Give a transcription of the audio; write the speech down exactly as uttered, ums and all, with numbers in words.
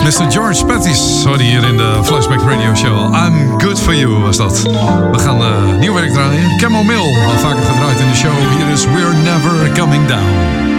mister George Pattis hoorde hier in de Flashback Radio Show. I'm Good For You was dat. We gaan uh, nieuw werk draaien. Camomile, al vaker gedraaid in de show. Hier is We're Never Coming Down.